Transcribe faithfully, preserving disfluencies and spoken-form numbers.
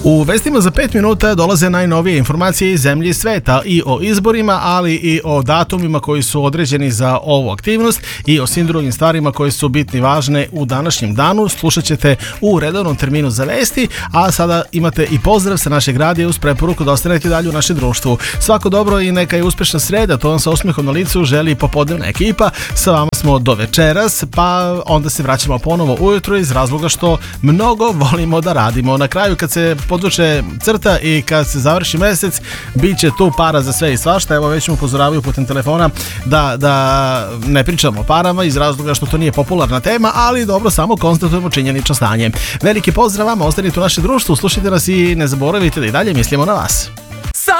U vestima za pet minuta dolaze najnovije informacije iz zemlje i sveta i o izborima, ali i o datumima koji su određeni za ovu aktivnost i o svim drugim stvarima koje su bitne i važne u današnjem danu. Slušat ćete u redovnom terminu za vesti, a sada imate i pozdrav sa našeg radija uz preporuku da ostanete dalje u našem društvu. Svako dobro i neka je uspešna sreda, to vam sa osmehom na licu želi popodnevna ekipa. Sa vama smo do večeras, pa onda se vraćamo ponovo ujutro iz razloga što mnogo volimo da radimo. Na kraju kad se podvuče crta i kad se završi mesec, bit će tu para za sve i svašta. Evo već mu upozoravaju putem telefona da, da ne pričamo o parama iz razloga što to nije popularna tema, ali dobro, samo konstatujemo činjenično stanje. Veliki pozdrav vama, ostanite u našem društvu, slušajte nas i ne zaboravite da i dalje mislimo na vas.